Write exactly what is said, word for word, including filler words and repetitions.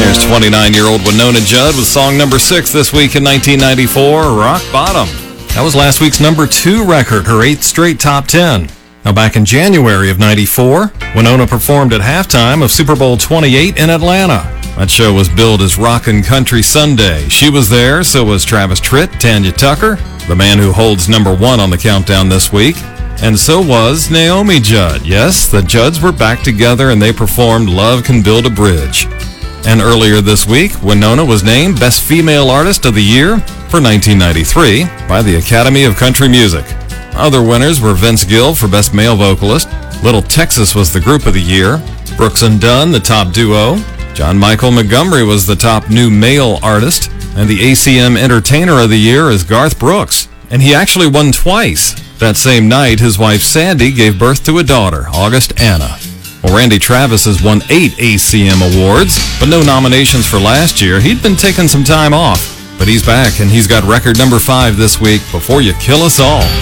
There's twenty-nine-year-old Winona Judd with song number six this week in nineteen ninety-four, Rock Bottom. That was last week's number two record, her eighth straight top ten. Now back in January of ninety-four, Winona performed at halftime of Super Bowl twenty-eight in Atlanta. That show was billed as Rockin' Country Sunday. She was there, so was Travis Tritt, Tanya Tucker, the man who holds number one on the countdown this week, and so was Naomi Judd. Yes, the Judds were back together and they performed Love Can Build a Bridge. And earlier this week, Winona was named Best Female Artist of the Year for nineteen ninety-three by the Academy of Country Music. Other winners were Vince Gill for Best Male Vocalist, Little Texas was the Group of the Year, Brooks and Dunn, the top duo, John Michael Montgomery was the top new male artist, and the A C M Entertainer of the Year is Garth Brooks. And he actually won twice. That same night, his wife Sandy gave birth to a daughter, August Anna. Well, Randy Travis has won eight A C M awards, but no nominations for last year. He'd been taking some time off, but he's back, and he's got record number five this week, Before You Kill Us All.